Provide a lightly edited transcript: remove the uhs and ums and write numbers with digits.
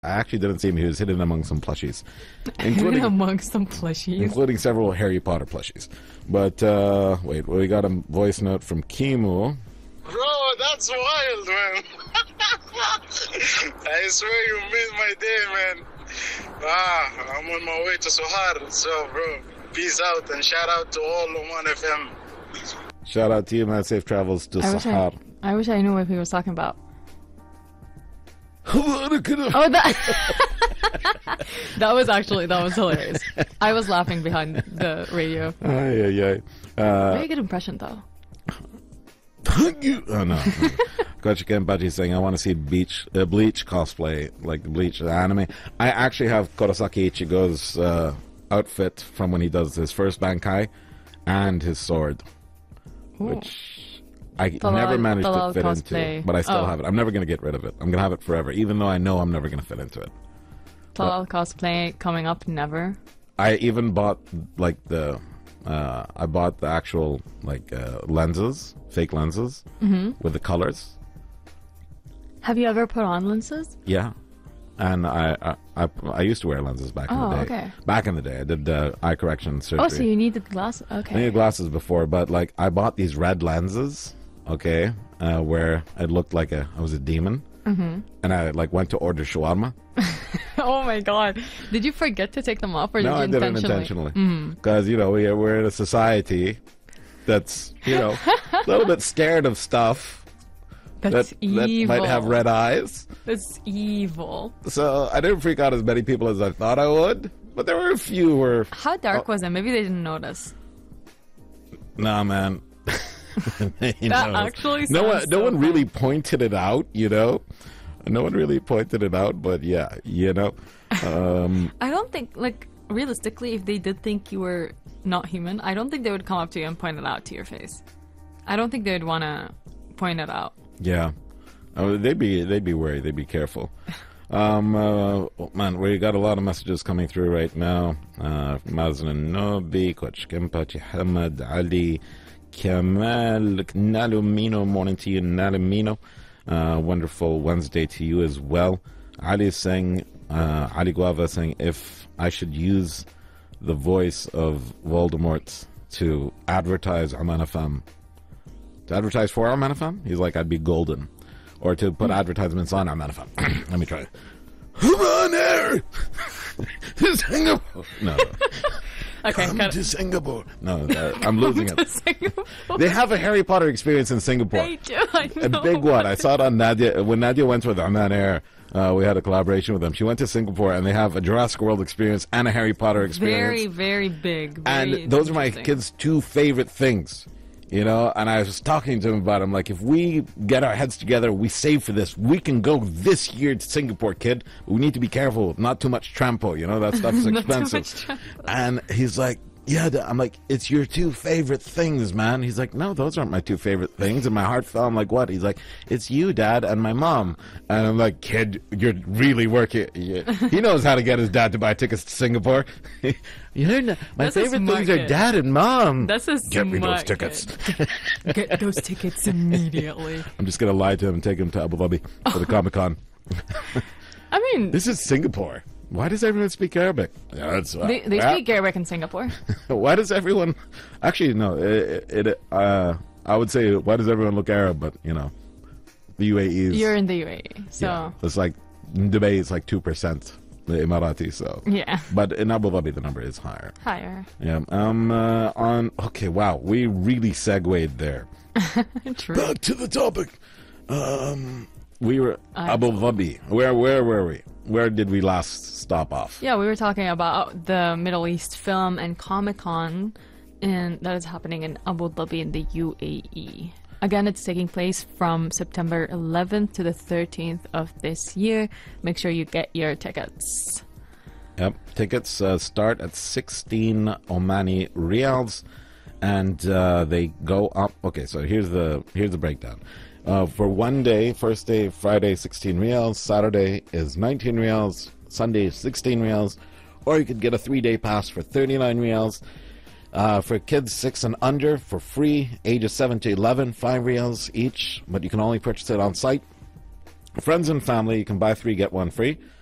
I actually didn't see him. He was hidden among some plushies, Hidden amongst some plushies, including several Harry Potter plushies. But wait, we got a voice note from Kimu. Bro, that's wild, man. I swear you made my day, man. I'm on my way to Sohar. So, bro, peace out and shout out to all Oman FM. Shout out to you, man. Safe travels to Sohar. I wish I knew what he was talking about. Oh, that that was hilarious. I was laughing behind the radio. Very good impression, though. Oh no. Coach Kenpachi saying, I want to see Bleach cosplay, like the Bleach anime. I actually have Kurosaki Ichigo's outfit from when he does his first Bankai and his sword. Ooh. Which I never managed to fit into, but I still have it. I'm never going to get rid of it. I'm going to have it forever, even though I know I'm never going to fit into it. Talal cosplay coming up, never. I even bought like the actual like lenses, fake lenses with the colors. Have you ever put on lenses? Yeah, and I used to wear lenses back in the day. Okay. Back in the day, I did eye correction surgery. Oh, so you needed glasses? Okay. I needed glasses before, but like I bought these red lenses. Okay, where it looked like I was a demon, and I like went to order shawarma. Oh my god! Did you forget to take them off, or no, did you I didn't intentionally? Because we're in a society that's a little bit scared of stuff that might have red eyes. That's evil. So I didn't freak out as many people as I thought I would, but there were a few where. How dark was it? Maybe they didn't notice. Nah, man. Actually no one really pointed it out, no one really pointed it out, but yeah, I don't think, like, realistically, if they did think you were not human, I don't think they would come up to you and point it out to your face. I don't think they would want to point it out. Yeah, they'd be worried, they'd be careful. Man, we got a lot of messages coming through right now. Mazlan Nobi, Coach Kenpachi, Hamad, Ali, Kamal, Nalumino, morning to you, Nalumino. Wonderful Wednesday to you as well. Ali is saying, Ali Guava saying, if I should use the voice of Voldemort to advertise Oman FM, to advertise for Oman FM, he's like, I'd be golden. Or to put advertisements on Oman FM. Let me try it. On air! Singapore! No. Okay, come to Singapore. No, I'm losing it. They have a Harry Potter experience in Singapore. They do, I know. A big one. I saw it on Nadia. When Nadia went with Oman Air, we had a collaboration with them. She went to Singapore, and they have a Jurassic World experience and a Harry Potter experience. Very, very big. And those are my kids' two favorite things. And I was talking to him about it. I'm like, if we get our heads together, we save for this, we can go this year to Singapore, kid. We need to be careful. Not too much trampo, that stuff's expensive. And he's like, yeah, I'm like, it's your two favorite things, man. He's like, no, those aren't my two favorite things. And my heart fell. I'm like, what? He's like, it's you, Dad, and my mom. And I'm like, kid, you're really working. He knows how to get his dad to buy tickets to Singapore. My favorite things are Dad and Mom. That's a Get me those tickets. Get those tickets immediately. I'm just going to lie to him and take him to Abu Dhabi for the Comic-Con. I mean, this is Singapore. Why does everyone speak Arabic? Yeah, they speak Arabic in Singapore. Why does everyone... Actually, no. I would say, why does everyone look Arab? But, the UAE is... You're in the UAE, so... Yeah, it's like... In Dubai, it's like 2%. The Emirati, so... Yeah. But in Abu Dhabi, the number is higher. Higher. Yeah. Okay, wow. We really segued there. True. Back to the topic. We were... Abu Dhabi. Where were we? Where did we last stop off? Yeah, we were talking about the Middle East Film and Comic-Con that is happening in Abu Dhabi in the UAE. Again, it's taking place from September 11th to the 13th of this year. Make sure you get your tickets. Yep, tickets start at 16 Omani Riyals, and they go up. Okay, so here's the breakdown. For one day, first day, Friday, 16 Riyals. Saturday is 19 Riyals. Sunday is 16 Riyals. Or you could get a 3-day pass for 39 Riyals. For kids 6 and under, for free, ages 7 to 11, 5 Riyals each. But you can only purchase it on site. Friends and family, you can buy 3, get 1 free.